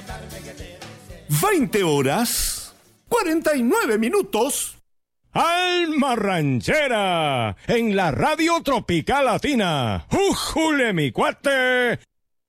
20:49. Alma Ranchera, en la Radio Tropical Latina. ¡Újule, mi cuate!